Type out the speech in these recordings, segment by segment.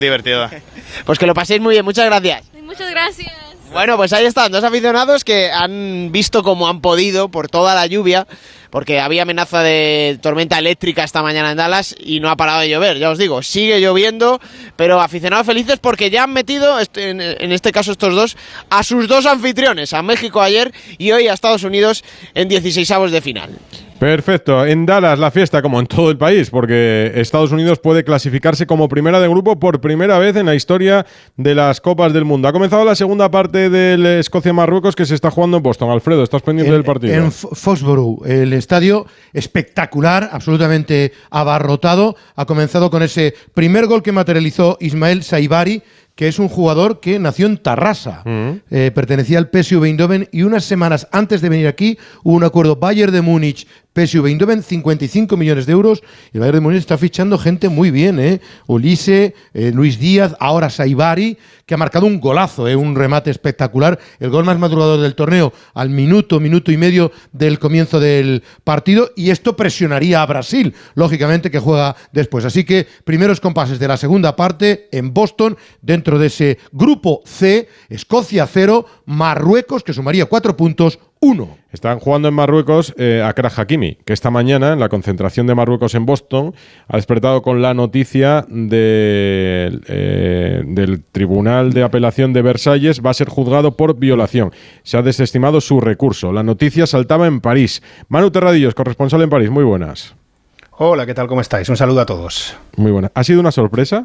Divertido. Pues que lo paséis muy bien, muchas gracias. Muchas gracias. Bueno, pues ahí están, dos aficionados que han visto cómo han podido por toda la lluvia, porque había amenaza de tormenta eléctrica esta mañana en Dallas y no ha parado de llover, ya os digo, sigue lloviendo, pero aficionados felices porque ya han metido, en este caso estos dos, a sus dos anfitriones, a México ayer y hoy a Estados Unidos en 16avos de final. Perfecto. En Dallas la fiesta como en todo el país, porque Estados Unidos puede clasificarse como primera de grupo por primera vez en la historia de las Copas del Mundo. Ha comenzado la segunda parte del Escocia-Marruecos que se está jugando en Boston. Alfredo, ¿estás pendiente del partido? En Foxborough, el estadio espectacular, absolutamente abarrotado. Ha comenzado con ese primer gol que materializó Ismael Saibari, que es un jugador que nació en Tarrasa, pertenecía al PSV Eindhoven y unas semanas antes de venir aquí hubo un acuerdo Bayern de Múnich, PSV Eindhoven, 55 millones de euros y el Bayern de Múnich está fichando gente muy bien, Ulisse, Luis Díaz, ahora Saibari, que ha marcado un golazo, un remate espectacular, el gol más madrugador del torneo al minuto y medio del comienzo del partido y esto presionaría a Brasil, lógicamente que juega después, así que primeros compases de la segunda parte en Boston, dentro de ese grupo C, Escocia 0, Marruecos, que sumaría 4 puntos, 1. Están jugando en Marruecos Achraf Hakimi, que esta mañana, en la concentración de Marruecos en Boston, ha despertado con la noticia del Tribunal de Apelación de Versalles. Va a ser juzgado por violación. Se ha desestimado su recurso. La noticia saltaba en París. Manu Terradillos, corresponsal en París. Muy buenas. Hola, ¿qué tal? ¿Cómo estáis? Un saludo a todos. Muy buenas. ¿Ha sido una sorpresa?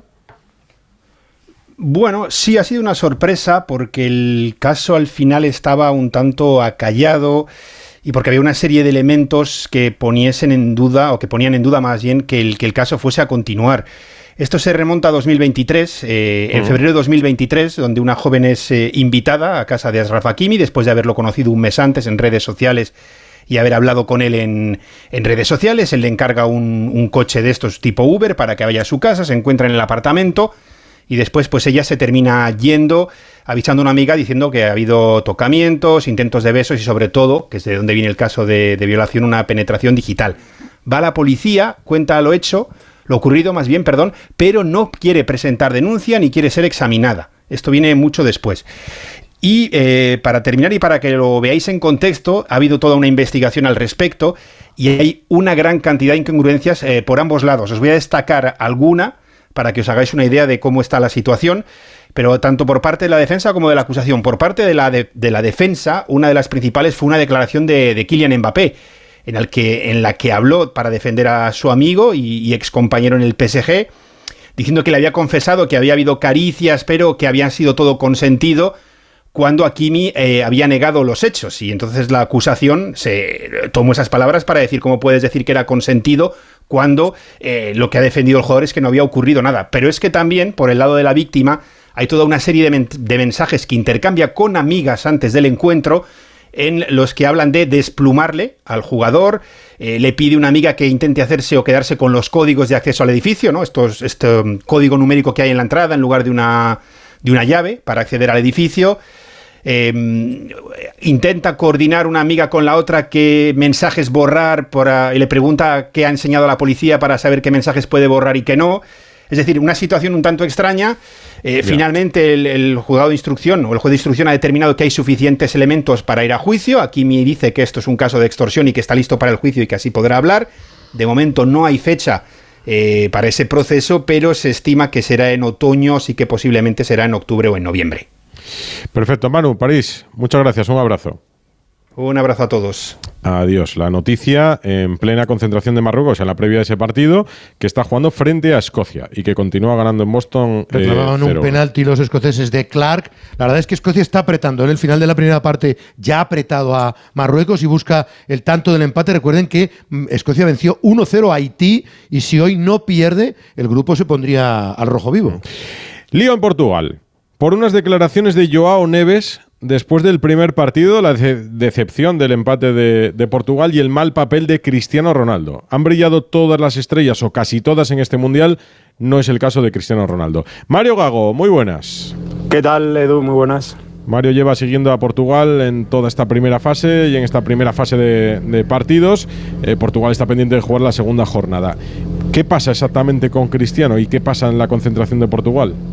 Bueno, sí ha sido una sorpresa porque el caso al final estaba un tanto acallado y porque había una serie de elementos que ponían en duda más bien que el caso fuese a continuar. Esto se remonta a 2023, en febrero de 2023, donde una joven es invitada a casa de Achraf Hakimi después de haberlo conocido un mes antes en redes sociales y haber hablado con él en redes sociales. Él le encarga un coche de estos tipo Uber para que vaya a su casa, se encuentra en el apartamento. Y después pues ella se termina yendo, avisando a una amiga diciendo que ha habido tocamientos, intentos de besos y sobre todo, que es de donde viene el caso de violación, una penetración digital. Va la policía, cuenta lo ocurrido más bien, pero no quiere presentar denuncia ni quiere ser examinada. Esto viene mucho después. Y para terminar y para que lo veáis en contexto, ha habido toda una investigación al respecto y hay una gran cantidad de incongruencias por ambos lados. Os voy a destacar alguna para que os hagáis una idea de cómo está la situación, pero tanto por parte de la defensa como de la acusación. Por parte de la defensa, una de las principales fue una declaración de Kylian Mbappé, en la que habló para defender a su amigo y excompañero en el PSG, diciendo que le había confesado que había habido caricias, pero que habían sido todo consentido, cuando Hakimi había negado los hechos. Y entonces la acusación se tomó esas palabras para decir cómo puedes decir que era consentido cuando lo que ha defendido el jugador es que no había ocurrido nada. Pero es que también, por el lado de la víctima, hay toda una serie de mensajes que intercambia con amigas antes del encuentro, en los que hablan de desplumarle al jugador, le pide una amiga que intente hacerse o quedarse con los códigos de acceso al edificio, ¿no? Este código numérico que hay en la entrada en lugar de una llave para acceder al edificio. Intenta coordinar una amiga con la otra qué mensajes borrar y le pregunta qué ha enseñado a la policía para saber qué mensajes puede borrar y qué no. Es decir, una situación un tanto extraña. Finalmente el juzgado de instrucción o el juez de instrucción ha determinado que hay suficientes elementos para ir a juicio. Hakimi dice que esto es un caso de extorsión y que está listo para el juicio y que así podrá hablar. De momento no hay fecha para ese proceso, pero se estima que será en otoño, así que posiblemente será en octubre o en noviembre. Perfecto, Manu, París, muchas gracias, un abrazo. Un abrazo a todos. Adiós. La noticia en plena concentración de Marruecos en la previa de ese partido, que está jugando frente a Escocia y que continúa ganando en Boston. Reclamaban un penalti los escoceses de Clark. La verdad es que Escocia está apretando. En el final de la primera parte ya ha apretado a Marruecos y busca el tanto del empate. Recuerden que Escocia venció 1-0 a Haití y si hoy no pierde, el grupo se pondría al rojo vivo. Lío en Portugal. Por unas declaraciones de Joao Neves después del primer partido, la decepción del empate de Portugal y el mal papel de Cristiano Ronaldo. Han brillado todas las estrellas o casi todas en este Mundial, no es el caso de Cristiano Ronaldo. Mario Gago, muy buenas. ¿Qué tal, Edu? Muy buenas. Mario lleva siguiendo a Portugal en toda esta primera fase y en esta primera fase de partidos. Portugal está pendiente de jugar la segunda jornada. ¿Qué pasa exactamente con Cristiano y qué pasa en la concentración de Portugal?